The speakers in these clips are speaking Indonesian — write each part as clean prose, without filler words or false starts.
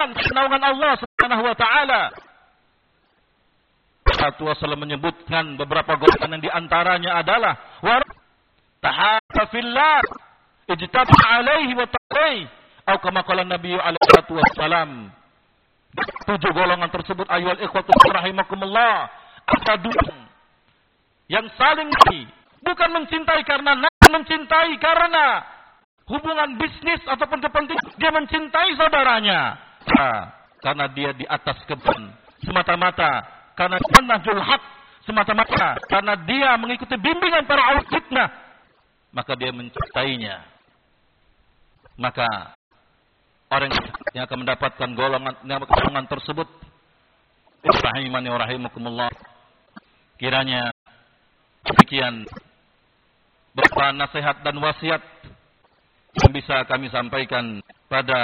kenaungan Allah Subhanahu wa taala. Rasulullah menyebutkan beberapa golongan yang diantaranya adalah tahabba fillah ijtaba alaihi wa ta'ala atau kama qala Nabi alaihi wasallam. 7 golongan tersebut ayyuhal ikhwatu rahimakumullah akadun yang saling bukan mencintai karena mencintai karena hubungan bisnis ataupun kepentingan, dia mencintai saudaranya karena dia di atas kebenaran semata-mata, karena manhajul haq semata-mata, karena dia mengikuti bimbingan para ahli fitnah, maka dia mencintainya. Maka orang yang akan mendapatkan golongan tersebut, rahimani wa rahimakumullah, kiranya demikian berupa nasihat dan wasiat yang bisa kami sampaikan pada,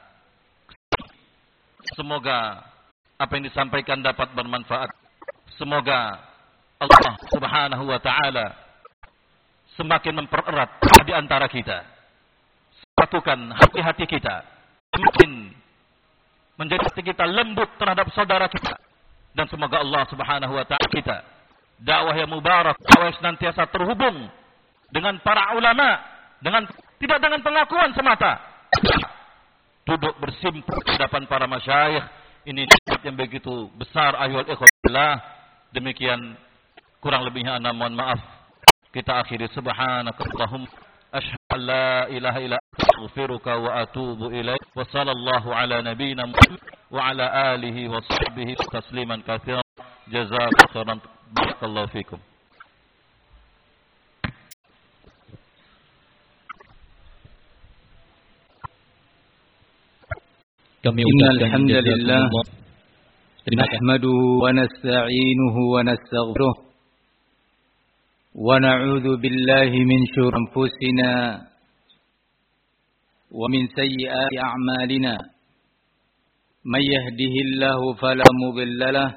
semoga apa yang disampaikan dapat bermanfaat. Semoga Allah Subhanahu wa taala semakin mempererat di antara kita, satukan hati-hati kita, semakin menjadi hati kita lembut terhadap saudara kita, dan semoga Allah Subhanahu wa taala kita dakwah yang mubarak, dakwah yang senantiasa terhubung dengan para ulama, tidak dengan pengakuan semata, duduk bersimpuh di hadapan para masyayikh. Ini nikmat yang begitu besar ayyuhal ikhwatillah. Demikian kurang lebihnya ana mohon maaf. Kita akhiri subhanakallahumma asyhadu an la ilaha illa anta astaghfiruka wa atubu ilaik. Wa sallallahu ala nabiyyina Muhammad wa ala alihi wa sahbihi tasliman katsiran. Jazakallahu khairan. Barakallahu fikum. إن الحمد لله نحمده ونستعينه ونستغفره ونعوذ بالله من شرور أنفسنا ومن سيئات أعمالنا من يهده الله فلا مضل له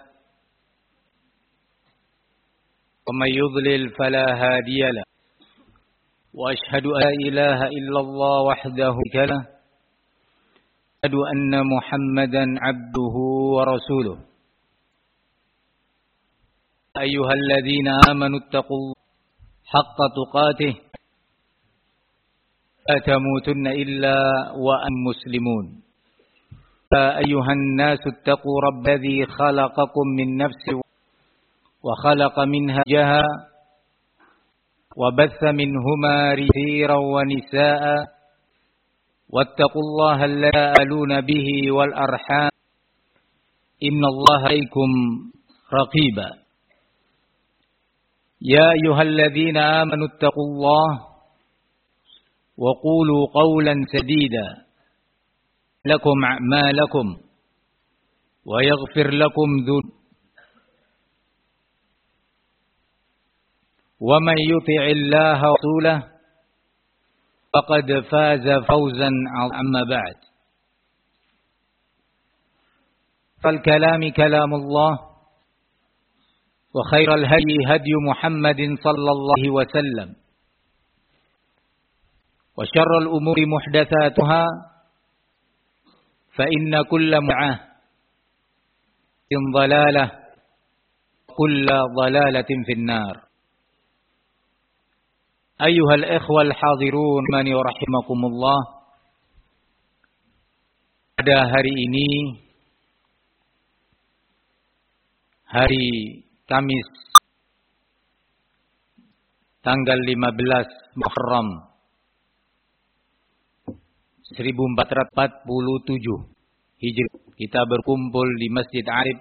ومن يضلل فلا هادي له وأشهد أن لا إله إلا الله وحده لا شريك له أشهد أن محمدا عبده ورسوله أيها الذين آمنوا اتقوا الله حق تقاته لا تموتن إلا وأنتم مسلمون يا أيها الناس اتقوا رب الذي خلقكم من نفس وخلق منها زوجها وبث منهما رجالا ونساء واتقوا الله الذي تساءلون به والأرحام إن الله عليكم رقيبا يا أيها الذين آمنوا اتقوا الله وقولوا قولا سديدا لكم أعمالكم ويغفر لكم ذنوبكم ومن يطع الله ورسوله فقد فاز فوزا عظيما. أما بعد فالكلام كلام الله وخير الهدي هدي محمد صلى الله عليه وسلم وشر الأمور محدثاتها فإن كل بدعة ضلالة كل ضلالة في النار. أيها الإخوة الحاضرون من يرحمكم الله. Pada hari ini, hari Kamis tanggal 15 Muharram 1447 Hijri, kita berkumpul di Masjid Arif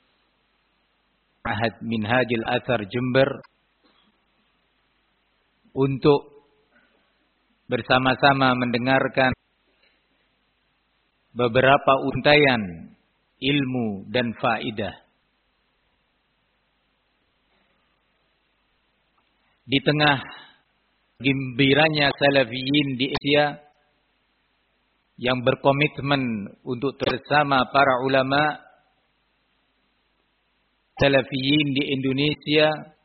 Ahad Minhajil Athar Jember untuk bersama-sama mendengarkan beberapa untayan ilmu dan faidah. Di tengah gembiranya salafiyin di Asia yang berkomitmen untuk bersama para ulama salafiyin di Indonesia